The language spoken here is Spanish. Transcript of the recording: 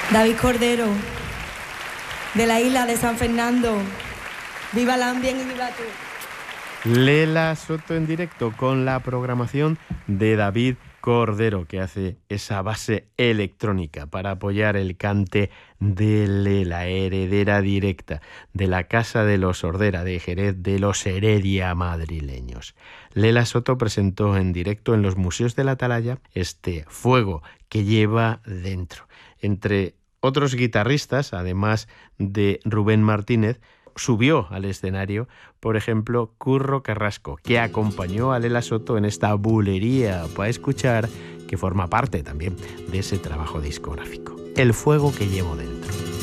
David Cordero, de la isla de San Fernando. ¡Viva el ambiente y viva tú! Lela Soto en directo con la programación de David Cordero, que hace esa base electrónica para apoyar el cante de Lela, heredera directa de la Casa de los Ordera de Jerez, de los Heredia madrileños. Lela Soto presentó en directo en los Museos de la Atalaya este Fuego que lleva dentro. Entre otros guitarristas, además de Rubén Martínez, subió al escenario, por ejemplo, Curro Carrasco, que acompañó a Lela Soto en esta bulería para escuchar, que forma parte también de ese trabajo discográfico. El fuego que llevo dentro.